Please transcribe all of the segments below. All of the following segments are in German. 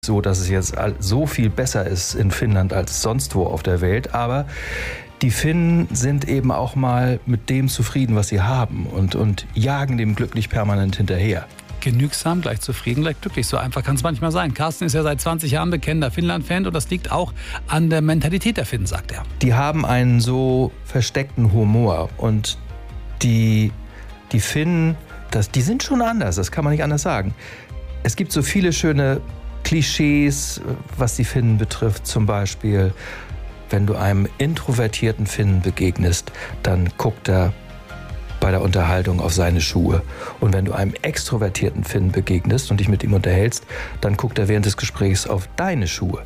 So, dass es jetzt so viel besser ist in Finnland als sonst wo auf der Welt, aber die Finnen sind eben auch mal mit dem zufrieden, was sie haben und jagen dem Glück nicht permanent hinterher. Genügsam, gleich zufrieden, gleich glücklich. So einfach kann es manchmal sein. Carsten ist ja seit 20 Jahren bekennender Finnland-Fan und das liegt auch an der Mentalität der Finnen, sagt er. Die haben einen so versteckten Humor und die Finnen, die sind schon anders, das kann man nicht anders sagen. Es gibt so viele schöne Klischees, was die Finnen betrifft. Zum Beispiel, wenn du einem introvertierten Finnen begegnest, dann guckt er bei der Unterhaltung auf seine Schuhe. Und wenn du einem extrovertierten Finnen begegnest und dich mit ihm unterhältst, dann guckt er während des Gesprächs auf deine Schuhe.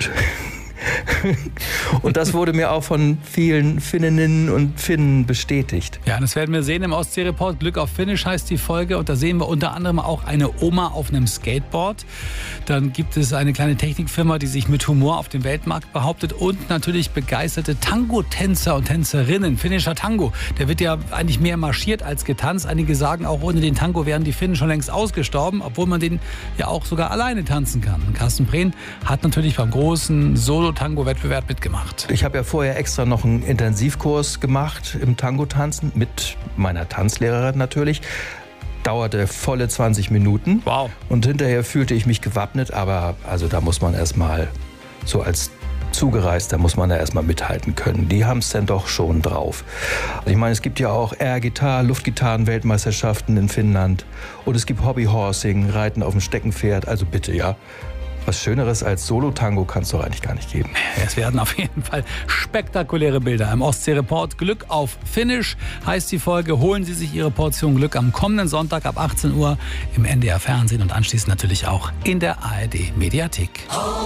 Und das wurde mir auch von vielen Finninnen und Finnen bestätigt. Ja, das werden wir sehen im Ostsee-Report. Glück auf Finnisch heißt die Folge. Und da sehen wir unter anderem auch eine Oma auf einem Skateboard. Dann gibt es eine kleine Technikfirma, die sich mit Humor auf dem Weltmarkt behauptet. Und natürlich begeisterte Tango-Tänzer und Tänzerinnen. Finnischer Tango, der wird ja eigentlich mehr marschiert als getanzt. Einige sagen, auch ohne den Tango wären die Finnen schon längst ausgestorben, obwohl man den ja auch sogar alleine tanzen kann. Und Carsten Prehn hat natürlich beim großen Solo-Tango-Wettbewerb mitgemacht. Ich habe ja vorher extra noch einen Intensivkurs gemacht im Tango-Tanzen mit meiner Tanzlehrerin natürlich. Dauerte volle 20 Minuten. Wow. Und hinterher fühlte ich mich gewappnet, aber also da muss man erstmal so als Zugereister muss man da erstmal mithalten können. Die haben es dann doch schon drauf. Ich meine, es gibt ja auch Air-Gitarre, Luftgitarren-Weltmeisterschaften in Finnland. Und es gibt Hobbyhorsing, Reiten auf dem Steckenpferd. Also bitte, ja. Was Schöneres als Solo-Tango kann es doch eigentlich gar nicht geben. Es werden auf jeden Fall spektakuläre Bilder. Im Ostsee-Report Glück auf Finnisch heißt die Folge. Holen Sie sich Ihre Portion Glück am kommenden Sonntag ab 18 Uhr im NDR Fernsehen und anschließend natürlich auch in der ARD Mediathek.